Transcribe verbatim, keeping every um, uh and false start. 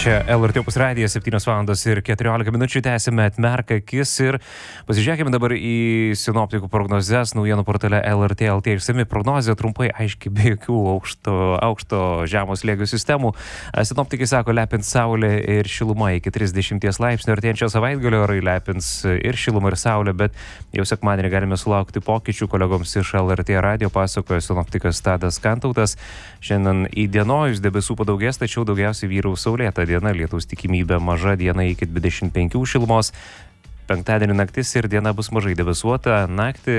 Čia L R T Opus radijas, septynios valandos ir keturiolika minučių, tęsime Atmerk akis ir pasižiūrėkime dabar į sinoptikų prognozes naujienų portale L R T L T. Išsami prognozė, trumpai, aiškiai, be jokių aukšto, aukšto žemo slėgio sistemų. Sinoptikai sako, lepins saulė ir šiluma iki trisdešimties laipsnių. Artėjančio savaitgalio orai lepins ir šiluma ir saulė, bet jau sekmadienį galime sulaukti pokyčių. Kolegoms iš L R T radio pasakojo sinoptikas Tadas Kantautas. Šiandien įdienojus debesų padaugės, tačiau daugiausiai vyraus saulėta diena, lietaus tikimybė maža, diena iki dvidešimt penkių šilumos. Penktadienį naktis ir diena bus mažai debesuota, naktį